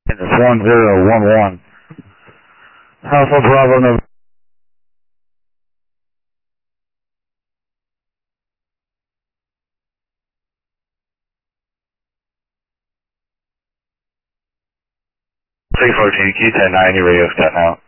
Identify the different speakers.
Speaker 1: It's 1011. Alpha Bravo November. 314, Q1090, radio scout now.